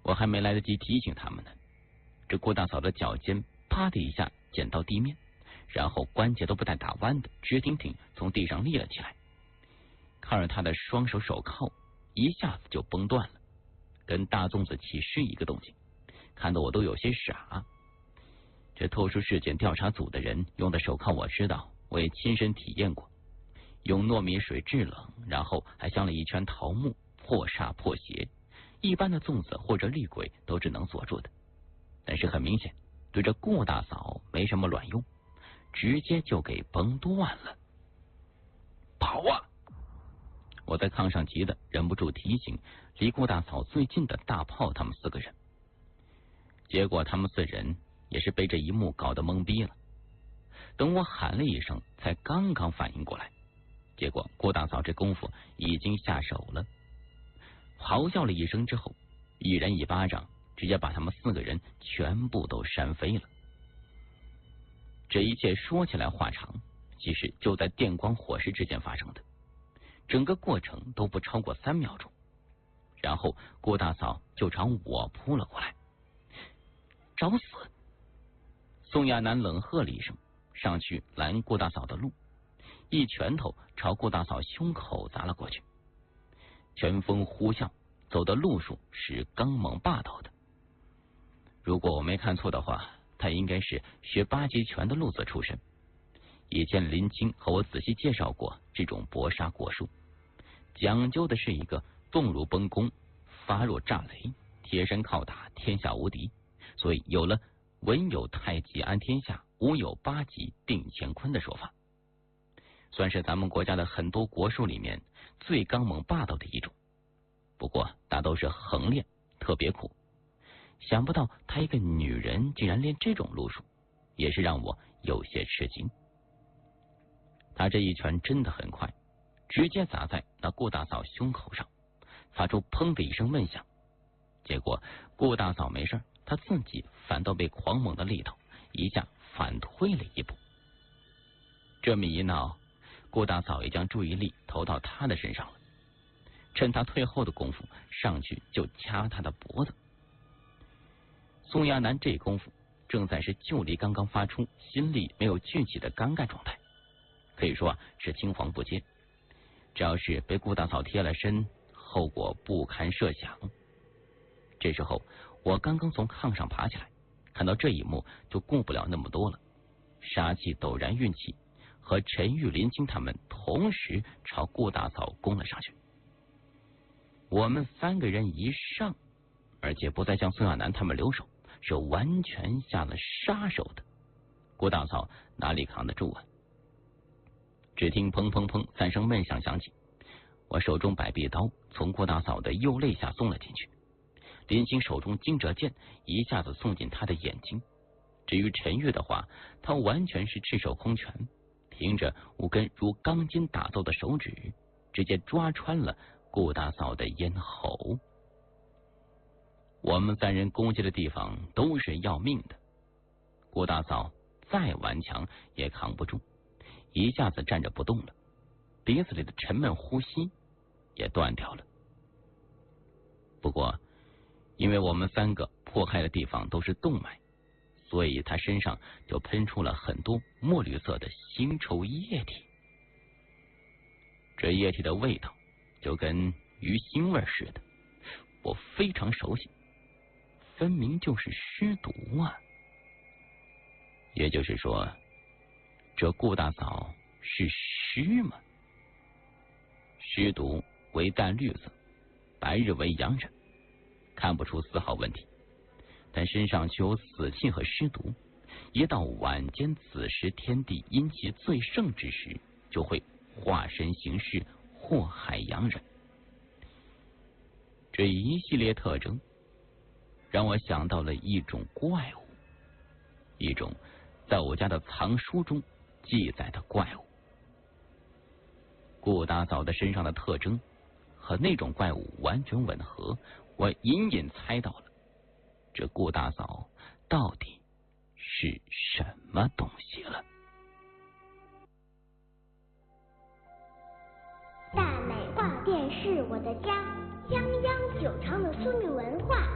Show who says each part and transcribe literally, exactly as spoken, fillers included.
Speaker 1: 我还没来得及提醒他们呢，这顾大嫂的脚尖啪的一下捡到地面，然后关节都不带打弯的，直挺挺从地上立了起来。看着她的双手手铐一下子就崩断了，跟大粽子起尸一个动静，看得我都有些傻。这特殊事件调查组的人用的手铐我知道，我也亲身体验过，用糯米水制冷，然后还镶了一圈桃木，破煞破邪，一般的粽子或者厉鬼都只能锁住的，但是很明显对这顾大嫂没什么卵用，直接就给崩断了。跑啊！我在炕上急的忍不住提醒离顾大嫂最近的大炮他们四个人，结果他们四人也是被这一幕搞得懵逼了。等我喊了一声，才刚刚反应过来，结果顾大嫂这功夫已经下手了。咆哮了一声之后，一人一巴掌，直接把他们四个人全部都扇飞了。这一切说起来话长，其实就在电光火石之间发生的，整个过程都不超过三秒钟。然后顾大嫂就朝我扑了过来。找死！宋亚楠冷喝了一声，上去拦顾大嫂的路，一拳头朝顾大嫂胸口砸了过去。拳风呼啸，走的路数是刚猛霸道的。如果我没看错的话，他应该是学八极拳的路子出身。以前林青和我仔细介绍过这种搏杀国术，讲究的是一个动如崩弓，发若炸雷，贴身靠打，天下无敌。所以有了文有太极安天下，武有八极定乾坤的说法，算是咱们国家的很多国术里面最刚猛霸道的一种。不过大都是横练，特别苦。想不到她一个女人竟然练这种路数，也是让我有些吃惊。她这一拳真的很快，直接砸在那顾大嫂胸口上，发出砰的一声闷响。结果顾大嫂没事，她自己反倒被狂猛的力道一下反推了一步。这么一闹，顾大嫂也将注意力投到她的身上了，趁她退后的功夫上去就掐她的脖子。宋亚楠这功夫正在是就离刚刚发出心力没有聚起的尴尬状态，可以说啊是青黄不接。只要是被顾大嫂贴了身，后果不堪设想。这时候我刚刚从炕上爬起来，看到这一幕就顾不了那么多了，杀气陡然运气，和陈玉、林青他们同时朝顾大嫂攻了上去。我们三个人一上，而且不再向宋亚楠他们留手，是完全下了杀手的。顾大嫂哪里扛得住啊？只听砰砰砰三声闷响响起，我手中百臂刀从顾大嫂的右肋下送了进去，林青手中金蛰剑一下子送进他的眼睛。至于陈玉的话，他完全是赤手空拳，凭着五根如钢筋打造的手指，直接抓穿了顾大嫂的咽喉。我们三人攻击的地方都是要命的，顾大嫂再顽强也扛不住，一下子站着不动了，鼻子里的沉闷呼吸也断掉了。不过因为我们三个迫害的地方都是动脉，所以他身上就喷出了很多墨绿色的腥臭液体。这液体的味道就跟鱼腥味似的，我非常熟悉，分明就是尸毒啊！也就是说，这顾大嫂是尸吗？尸毒为淡绿色，白日为阳人，看不出丝毫问题，但身上却有死气和尸毒，一到晚间子时天地阴气最盛之时，就会化身行事，祸害阳人。这一系列特征让我想到了一种怪物，一种在我家的藏书中记载的怪物。顾大嫂的身上的特征和那种怪物完全吻合，我隐隐猜到了这顾大嫂到底是什么东西了。
Speaker 2: 大美画电视我的家，泱泱久长的苏米文化